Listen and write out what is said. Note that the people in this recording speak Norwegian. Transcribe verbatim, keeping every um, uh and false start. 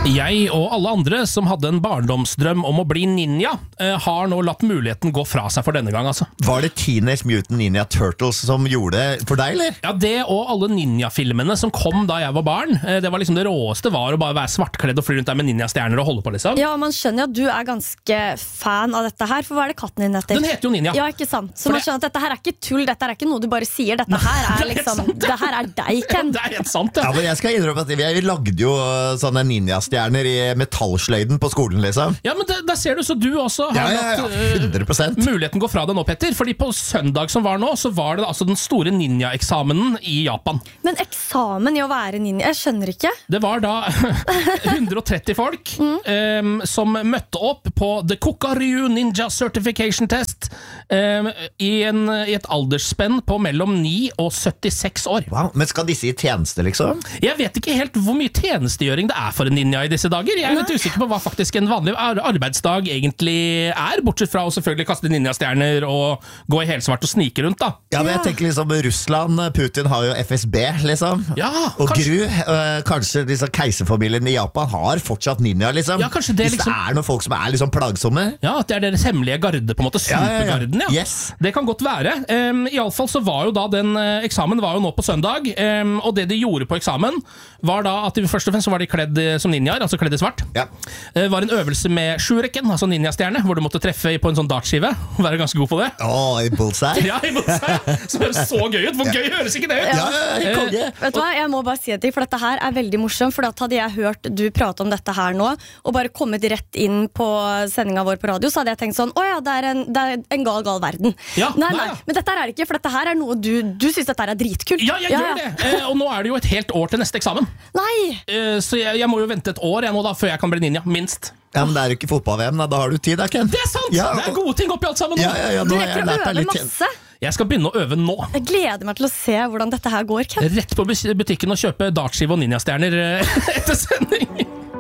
Jeg og alle andre som hadde en barndomsdrøm om å bli ninja, eh, har nå latt muligheten gå fra seg for denne gang, altså. Var det Teenage Mutant Ninja Turtles som gjorde det for deg, eller? Ja, det og alle ninjafilmene som kom da jeg var barn. Eh, det var liksom det råeste var å bare være svartkledd og fly rundt der med ninjastjerner og holde på, liksom. Ja, man skjønner jo at du er ganske fan av dette her, for hva er det katten din heter? Den heter jo Ninja. Ja, ikke sant? Så For man det- skjønner at dette her er ikke tull, dette er ikke noe du bare sier, dette her er det er liksom, sant. det her er deg, Ken. Det er helt sant, Ja, ja. men jeg skal innrømme at vi, vi lagde jo sånne ninjastjerner i metallsløyden på skolen, liksom. Ja, men det, der ser du, så du også har Ja, ja, ja, latt eh, hundre prosent. muligheten gå fra deg nå, Petter. Fordi på søndag som var nå, så var det altså den store ninja-eksamenen i Japan. Men eksamen i å være ninja, jeg skjønner ikke. Det var da hundre og tretti folk em, som møtte opp på The Kokaryu Ninja Certification Test em, i, en, i et aldersspenn på mellom ni og syttiseks år. Wow, men skal disse i tjeneste, liksom? Jeg vet ikke helt hvor mye tjenestegjøring det er for en ninja i disse dager. Jeg er litt usikker på hva faktisk en vanlig ar- arbeidsdag egentlig er, bortsett fra å selvfølgelig kaste ninjastjerner og gå i helsvart og snike rundt, da. Ja, men jeg tenker liksom Russland, Putin har jo F S B, liksom. Ja, Og kanskje- Gru, øh, kanskje liksom keiserfamilien i Japan har fortsatt ninja, liksom. Ja, kanskje det Hvis liksom- det er noen folk som er liksom plagsomme. Ja, at det er deres hemmelige garde, på en måte. Ja, ja, ja. Supergarden, ja. Yes. Det kan godt være. Um, I alle fall så var jo da den uh, eksamen var jo nå på søndag, um, og det de gjorde på eksamen, var da at de først og fremst så var de kledd eh, som ninjaer, altså kledd i svart. Ja. Det var en øvelse med shuriken, altså ninjastjerne, hvor du måtte treffe på en sånn dartskive. Være ganske god på det. Åh, i bullseye. Ja, i bullseye. Som høres så gøy ut. Hvor gøy høres ikke det ut? Ja, ja, ja, konge. Vet du hva, jeg må bare si det, for dette her er veldig morsomt. For at hadde jeg hørt du prate om dette her nå, og bare kommet rett inn på sendinga vår på radio, så hadde jeg tenkt sånn, åja, det er en, det er en gal, gal verden. Ja, nei, nei, nei, ja. men dette her er det ikke, for dette her er noe du, du synes dette her er dritkult. Ja, jeg gjør det. Eh, og nå er det jo et helt år til neste eksamen. Nei, Eh, så jeg, jeg må jo vente et år jeg nå da, før jeg kan bli ninja, minst. Ja, men det er jo ikke fotball-V M, da. Da har du tid, da, Ken. Det er sant! Ja, Det er og- gode ting oppi alt sammen nå. Ja, ja, ja, du nå har jeg rekker å lært deg øve litt tjen- masse. Jeg skal begynne å øve nå. Jeg gleder meg til å se hvordan dette her går, Ken. Rett på bus- butikken og kjøpe dartskive og ninjastjerner eh, etter sending.